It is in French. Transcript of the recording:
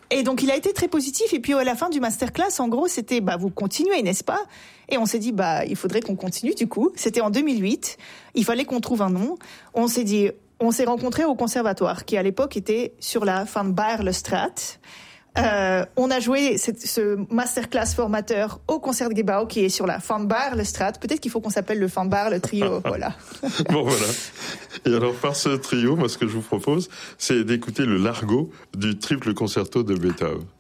Et donc, il a été très positif. Et puis, à la fin du masterclass, en gros, c'était, vous continuez, n'est-ce pas? Et on s'est dit, il faudrait qu'on continue, du coup. C'était en 2008. Il fallait qu'on trouve un nom. On s'est rencontrés au conservatoire, qui à l'époque était sur la Van Baerlestraat. On a joué ce masterclass formateur au Concertgebouw qui est sur la Van Baerlestraat. Peut-être qu'il faut qu'on s'appelle le Van Baerle Trio, voilà. Bon, voilà. Et alors, par ce trio, moi, ce que je vous propose, c'est d'écouter le largo du triple concerto de Beethoven.